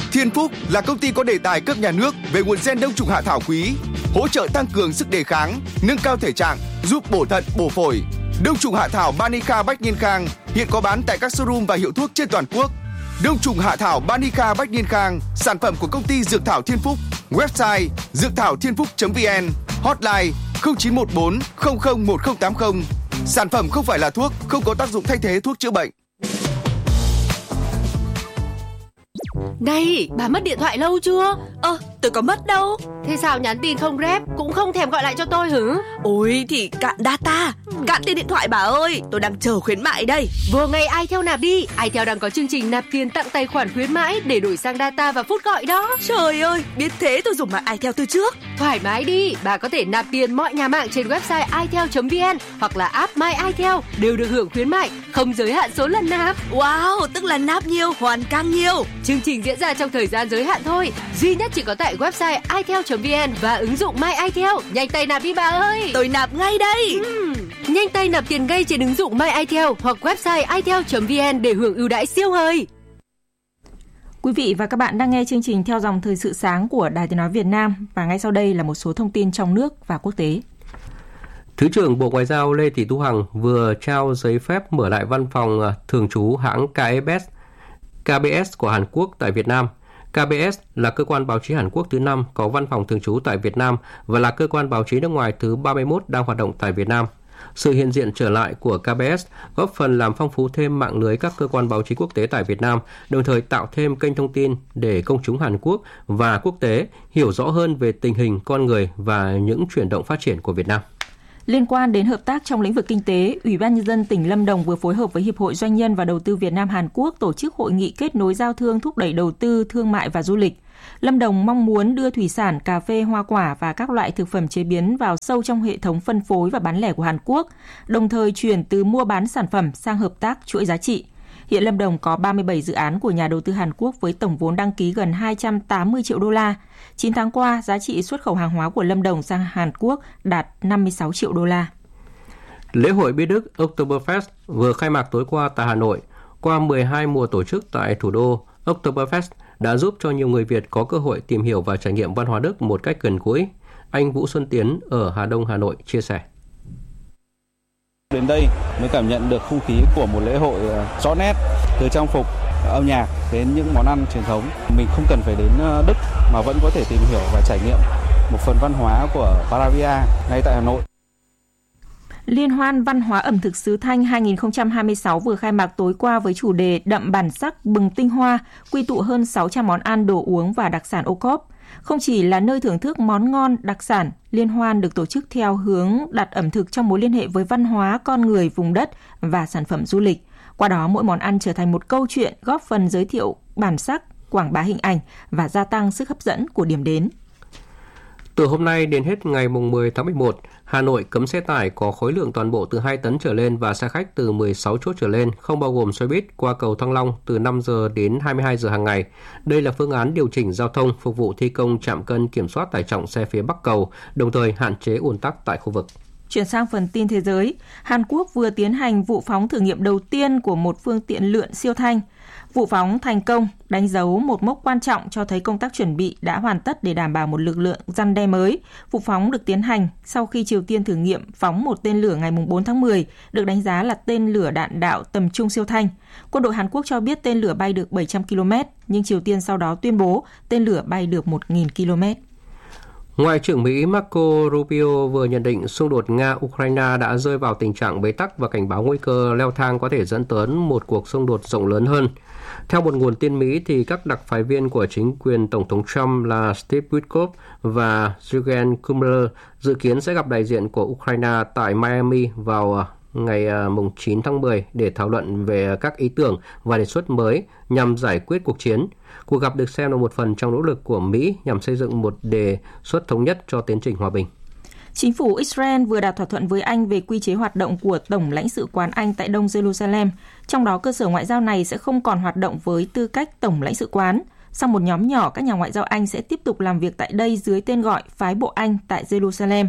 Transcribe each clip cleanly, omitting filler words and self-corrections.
Thiên Phúc là công ty có đề tài cấp nhà nước về nguồn gen đông trùng hạ thảo quý, hỗ trợ tăng cường sức đề kháng, nâng cao thể trạng, giúp bổ thận, bổ phổi. Đông trùng hạ thảo Banica Bách Niên Khang hiện có bán tại các showroom và hiệu thuốc trên toàn quốc. Đông trùng hạ thảo Banica Bách Niên Khang, sản phẩm của công ty Dược thảo Thiên Phúc. Website dượcthảo-thiên-phúc.vn, hotline 0914 001080. Sản phẩm không phải là thuốc, không có tác dụng thay thế thuốc chữa bệnh. Này, bà mất điện thoại lâu chưa? Tôi có mất đâu. Thế sao nhắn tin không rep, cũng không thèm gọi lại cho tôi hử? Ôi thì cạn data, cạn tiền điện thoại bà ơi. Tôi đang chờ khuyến mại đây. Vừa ngày iTel nạp đi. iTel đang có chương trình nạp tiền tặng tài khoản khuyến mãi để đổi sang data và phút gọi đó. Trời ơi, biết thế tôi dùng mạng iTel từ trước. Thoải mái đi, bà có thể nạp tiền mọi nhà mạng trên website itel.vn hoặc là app My iTel đều được hưởng khuyến mại, không giới hạn số lần nạp. Wow, tức là nạp nhiều hoàn càng nhiều. Chương trình diễn ra trong thời gian giới hạn thôi, duy nhất chỉ có tại website itel.vn và ứng dụng My iTel. Nhanh tay nạp đi bà ơi. Tôi nạp ngay đây. Nhanh tay nạp tiền ngay trên ứng dụng My iTel hoặc website itel.vn để hưởng ưu đãi siêu hời. Quý vị và các bạn đang nghe chương trình Theo dòng thời sự sáng của Đài Tiếng nói Việt Nam, và ngay sau đây là một số thông tin trong nước và quốc tế. Thứ trưởng Bộ Ngoại giao Lê Thị Thu Hằng vừa trao giấy phép mở lại văn phòng thường trú hãng KBS của Hàn Quốc tại Việt Nam. KBS là cơ quan báo chí Hàn Quốc thứ 5 có văn phòng thường trú tại Việt Nam và là cơ quan báo chí nước ngoài thứ 31 đang hoạt động tại Việt Nam. Sự hiện diện trở lại của KBS góp phần làm phong phú thêm mạng lưới các cơ quan báo chí quốc tế tại Việt Nam, đồng thời tạo thêm kênh thông tin để công chúng Hàn Quốc và quốc tế hiểu rõ hơn về tình hình con người và những chuyển động phát triển của Việt Nam. Liên quan đến hợp tác trong lĩnh vực kinh tế, Ủy ban Nhân dân tỉnh Lâm Đồng vừa phối hợp với Hiệp hội Doanh nhân và Đầu tư Việt Nam Hàn Quốc tổ chức hội nghị kết nối giao thương thúc đẩy đầu tư, thương mại và du lịch. Lâm Đồng mong muốn đưa thủy sản, cà phê, hoa quả và các loại thực phẩm chế biến vào sâu trong hệ thống phân phối và bán lẻ của Hàn Quốc, đồng thời chuyển từ mua bán sản phẩm sang hợp tác chuỗi giá trị. Hiện Lâm Đồng có 37 dự án của nhà đầu tư Hàn Quốc với tổng vốn đăng ký gần 280 triệu đô la. 9 tháng qua, giá trị xuất khẩu hàng hóa của Lâm Đồng sang Hàn Quốc đạt 56 triệu đô la. Lễ hội bia Đức Oktoberfest vừa khai mạc tối qua tại Hà Nội. Qua 12 mùa tổ chức tại thủ đô, Oktoberfest đã giúp cho nhiều người Việt có cơ hội tìm hiểu và trải nghiệm văn hóa Đức một cách gần gũi. Anh Vũ Xuân Tiến ở Hà Đông, Hà Nội chia sẻ. Đến đây mới cảm nhận được không khí của một lễ hội rõ nét, từ trang phục, âm nhạc đến những món ăn truyền thống. Mình không cần phải đến Đức mà vẫn có thể tìm hiểu và trải nghiệm một phần văn hóa của Bavaria ngay tại Hà Nội. Liên hoan văn hóa ẩm thực xứ Thanh 2026 vừa khai mạc tối qua với chủ đề Đậm bản sắc bừng tinh hoa, quy tụ hơn 600 món ăn, đồ uống và đặc sản ô cốp. Không chỉ là nơi thưởng thức món ngon, đặc sản, liên hoan được tổ chức theo hướng đặt ẩm thực trong mối liên hệ với văn hóa, con người, vùng đất và sản phẩm du lịch. Qua đó, mỗi món ăn trở thành một câu chuyện góp phần giới thiệu bản sắc, quảng bá hình ảnh và gia tăng sức hấp dẫn của điểm đến. Từ hôm nay đến hết ngày 10 tháng 11, Hà Nội cấm xe tải có khối lượng toàn bộ từ 2 tấn trở lên và xe khách từ 16 chỗ trở lên, không bao gồm xe buýt qua cầu Thăng Long từ 5 giờ đến 22 giờ hàng ngày. Đây là phương án điều chỉnh giao thông phục vụ thi công trạm cân kiểm soát tải trọng xe phía Bắc cầu, đồng thời hạn chế ùn tắc tại khu vực. Chuyển sang phần tin thế giới, Hàn Quốc vừa tiến hành vụ phóng thử nghiệm đầu tiên của một phương tiện lượn siêu thanh. Vụ phóng thành công, đánh dấu một mốc quan trọng cho thấy công tác chuẩn bị đã hoàn tất để đảm bảo một lực lượng răn đe mới. Vụ phóng được tiến hành sau khi Triều Tiên thử nghiệm phóng một tên lửa ngày 4 tháng 10, được đánh giá là tên lửa đạn đạo tầm trung siêu thanh. Quân đội Hàn Quốc cho biết tên lửa bay được 700 km, nhưng Triều Tiên sau đó tuyên bố tên lửa bay được 1.000 km. Ngoại trưởng Mỹ Marco Rubio vừa nhận định xung đột Nga-Ukraine đã rơi vào tình trạng bế tắc và cảnh báo nguy cơ leo thang có thể dẫn tới một cuộc xung đột rộng lớn hơn. Theo một nguồn tin Mỹ, thì các đặc phái viên của chính quyền Tổng thống Trump là Steve Witkoff và Jürgen Kummerer dự kiến sẽ gặp đại diện của Ukraine tại Miami vào ngày 9 tháng 10 để thảo luận về các ý tưởng và đề xuất mới nhằm giải quyết cuộc chiến. Cuộc gặp được xem là một phần trong nỗ lực của Mỹ nhằm xây dựng một đề xuất thống nhất cho tiến trình hòa bình. Chính phủ Israel vừa đạt thỏa thuận với Anh về quy chế hoạt động của Tổng lãnh sự quán Anh tại Đông Jerusalem. Trong đó, cơ sở ngoại giao này sẽ không còn hoạt động với tư cách Tổng lãnh sự quán. Sau một nhóm nhỏ các nhà ngoại giao Anh sẽ tiếp tục làm việc tại đây dưới tên gọi Phái bộ Anh tại Jerusalem.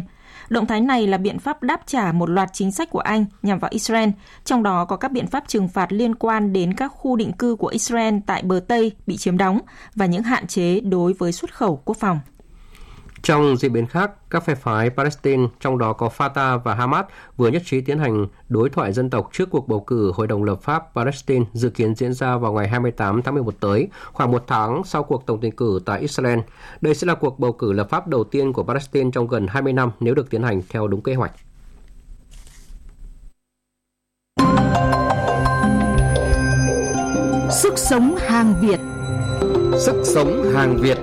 Động thái này là biện pháp đáp trả một loạt chính sách của Anh nhằm vào Israel, trong đó có các biện pháp trừng phạt liên quan đến các khu định cư của Israel tại bờ Tây bị chiếm đóng và những hạn chế đối với xuất khẩu quốc phòng. Trong diễn biến khác, các phe phái Palestine, trong đó có Fatah và Hamas, vừa nhất trí tiến hành đối thoại dân tộc trước cuộc bầu cử Hội đồng lập pháp Palestine dự kiến diễn ra vào ngày 28 tháng 11 tới, khoảng một tháng sau cuộc tổng tuyển cử tại Israel. Đây sẽ là cuộc bầu cử lập pháp đầu tiên của Palestine trong gần 20 năm nếu được tiến hành theo đúng kế hoạch. Sức sống hàng Việt. Sức sống hàng Việt.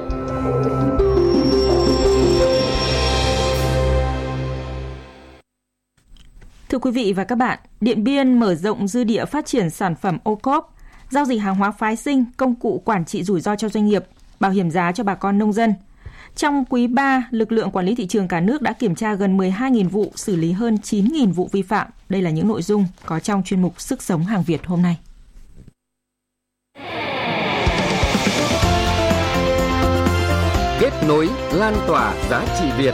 Thưa quý vị và các bạn, Điện Biên mở rộng dư địa phát triển sản phẩm ô cốp, giao dịch hàng hóa phái sinh, công cụ quản trị rủi ro cho doanh nghiệp, bảo hiểm giá cho bà con nông dân. Trong quý 3, lực lượng quản lý thị trường cả nước đã kiểm tra gần 12.000 vụ, xử lý hơn 9.000 vụ vi phạm. Đây là những nội dung có trong chuyên mục Sức sống hàng Việt hôm nay. Kết nối, lan tỏa giá trị Việt.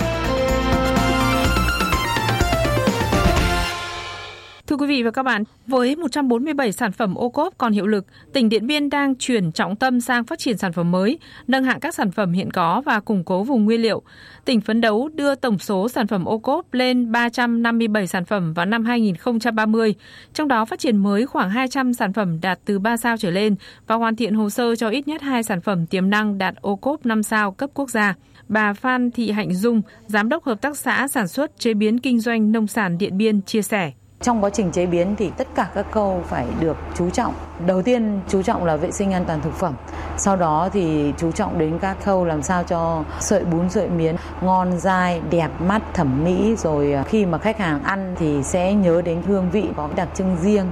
Thưa quý vị và các bạn, với 147 sản phẩm ô cốp còn hiệu lực, tỉnh Điện Biên đang chuyển trọng tâm sang phát triển sản phẩm mới, nâng hạng các sản phẩm hiện có và củng cố vùng nguyên liệu. Tỉnh phấn đấu đưa tổng số sản phẩm ô cốp lên 357 sản phẩm vào năm 2030, trong đó phát triển mới khoảng 200 sản phẩm đạt từ 3 sao trở lên và hoàn thiện hồ sơ cho ít nhất 2 sản phẩm tiềm năng đạt ô cốp 5 sao cấp quốc gia. Bà Phan Thị Hạnh Dung, Giám đốc Hợp tác xã Sản xuất Chế biến Kinh doanh Nông sản Điện Biên chia sẻ. Trong quá trình chế biến thì tất cả các khâu phải được chú trọng. Đầu tiên chú trọng là vệ sinh an toàn thực phẩm. Sau đó thì chú trọng đến các khâu làm sao cho sợi bún sợi miến ngon, dai, đẹp, mắt, thẩm mỹ. Rồi khi mà khách hàng ăn thì sẽ nhớ đến hương vị có đặc trưng riêng.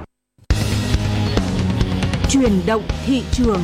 Chuyển động thị trường.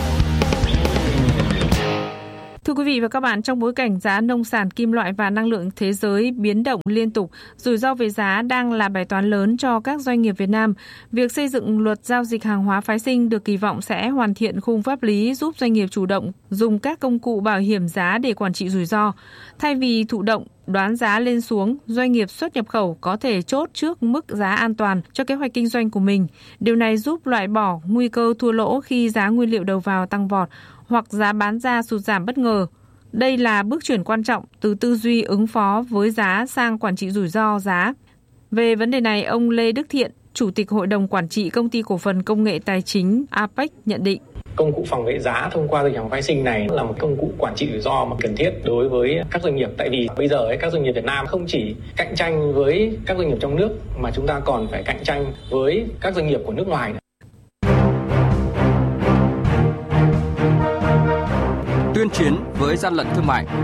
Thưa quý vị và các bạn, trong bối cảnh giá nông sản, kim loại và năng lượng thế giới biến động liên tục, rủi ro về giá đang là bài toán lớn cho các doanh nghiệp Việt Nam. Việc xây dựng luật giao dịch hàng hóa phái sinh được kỳ vọng sẽ hoàn thiện khung pháp lý giúp doanh nghiệp chủ động dùng các công cụ bảo hiểm giá để quản trị rủi ro. Thay vì thụ động đoán giá lên xuống, doanh nghiệp xuất nhập khẩu có thể chốt trước mức giá an toàn cho kế hoạch kinh doanh của mình. Điều này giúp loại bỏ nguy cơ thua lỗ khi giá nguyên liệu đầu vào tăng vọt hoặc giá bán ra sụt giảm bất ngờ. Đây là bước chuyển quan trọng từ tư duy ứng phó với giá sang quản trị rủi ro giá. Về vấn đề này, ông Lê Đức Thiện, Chủ tịch Hội đồng Quản trị Công ty Cổ phần Công nghệ Tài chính Apex nhận định. Công cụ phòng vệ giá thông qua giao dịch hàng phái sinh này là một công cụ quản trị rủi ro mà cần thiết đối với các doanh nghiệp. Tại vì bây giờ các doanh nghiệp Việt Nam không chỉ cạnh tranh với các doanh nghiệp trong nước mà chúng ta còn phải cạnh tranh với các doanh nghiệp của nước ngoài. Tuyên chiến với gian lận thương mại.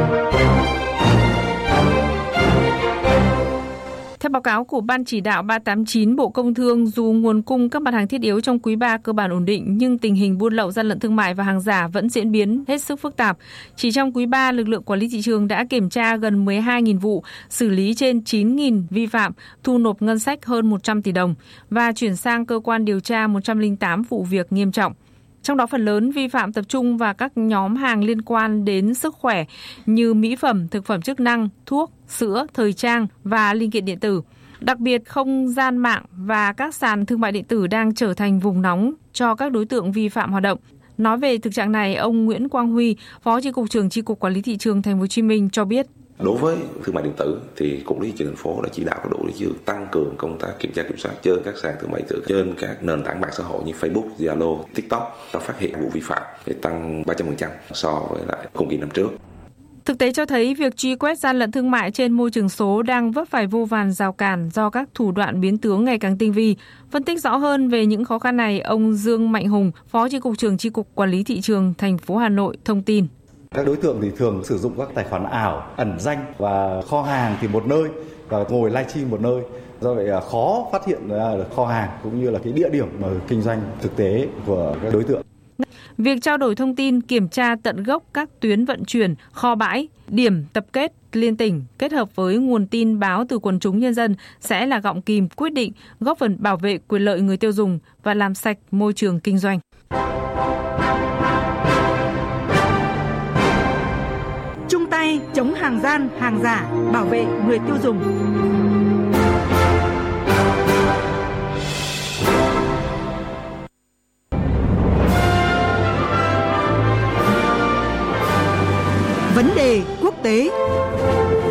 Theo báo cáo của Ban chỉ đạo 389 Bộ Công Thương, dù nguồn cung các mặt hàng thiết yếu trong quý 3 cơ bản ổn định, nhưng tình hình buôn lậu, gian lận thương mại và hàng giả vẫn diễn biến hết sức phức tạp. Chỉ trong quý 3, lực lượng quản lý thị trường đã kiểm tra gần 12.000 vụ, xử lý trên 9.000 vi phạm, thu nộp ngân sách hơn 100 tỷ đồng và chuyển sang cơ quan điều tra 108 vụ việc nghiêm trọng. Trong đó phần lớn vi phạm tập trung vào các nhóm hàng liên quan đến sức khỏe như mỹ phẩm, thực phẩm chức năng, thuốc, sữa, thời trang và linh kiện điện tử. Đặc biệt, không gian mạng và các sàn thương mại điện tử đang trở thành vùng nóng cho các đối tượng vi phạm hoạt động. Nói về thực trạng này, ông Nguyễn Quang Huy, Phó Chi cục trưởng Chi cục Quản lý thị trường Thành phố Hồ Chí Minh cho biết. Đối với thương mại điện tử thì Cục Quản lý thị trường thành phố đã chỉ đạo các đội lý trường tăng cường công tác kiểm tra kiểm soát trên các sàn thương mại điện tử, trên các nền tảng mạng xã hội như Facebook, Zalo, TikTok. Đã phát hiện vụ vi phạm để tăng 300% so với lại cùng kỳ năm trước. Thực tế cho thấy việc truy quét gian lận thương mại trên môi trường số đang vấp phải vô vàn rào cản do các thủ đoạn biến tướng ngày càng tinh vi. Phân tích rõ hơn về những khó khăn này, ông Dương Mạnh Hùng, Phó Chi cục trưởng Chi cục Quản lý thị trường Thành phố Hà Nội thông tin. Các đối tượng thì thường sử dụng các tài khoản ảo, ẩn danh và kho hàng thì một nơi và ngồi livestream một nơi. Do vậy khó phát hiện ra được kho hàng cũng như là cái địa điểm mà kinh doanh thực tế của các đối tượng. Việc trao đổi thông tin, kiểm tra tận gốc các tuyến vận chuyển, kho bãi, điểm tập kết liên tỉnh kết hợp với nguồn tin báo từ quần chúng nhân dân sẽ là gọng kìm quyết định góp phần bảo vệ quyền lợi người tiêu dùng và làm sạch môi trường kinh doanh. Chung tay tay chống hàng gian, hàng giả, bảo vệ người tiêu dùng. Vấn đề quốc tế.